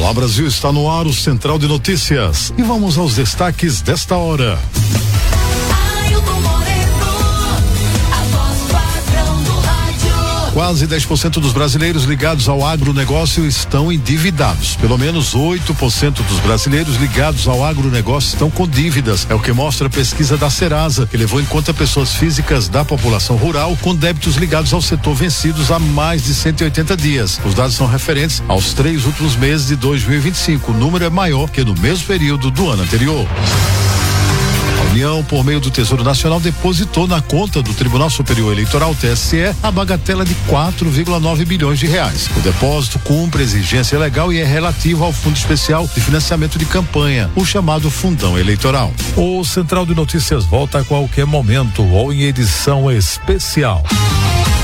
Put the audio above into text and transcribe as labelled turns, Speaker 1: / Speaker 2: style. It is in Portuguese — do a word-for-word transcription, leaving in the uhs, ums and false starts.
Speaker 1: Olá Brasil, está no ar o Central de Notícias e vamos aos destaques desta hora. Quase dez por cento dos brasileiros ligados ao agronegócio estão endividados. Pelo menos oito por cento dos brasileiros ligados ao agronegócio estão com dívidas. É o que mostra a pesquisa da Serasa, que levou em conta pessoas físicas da população rural com débitos ligados ao setor vencidos há mais de cento e oitenta dias. Os dados são referentes aos três últimos meses de dois mil e vinte e cinco. O número é maior que no mesmo período do ano anterior. A União, por meio do Tesouro Nacional, depositou na conta do Tribunal Superior Eleitoral, T S E, a bagatela de quatro vírgula nove bilhões de reais. O depósito cumpre a exigência legal e é relativo ao Fundo Especial de Financiamento de Campanha, o chamado Fundão Eleitoral.
Speaker 2: O Central de Notícias volta a qualquer momento ou em edição especial.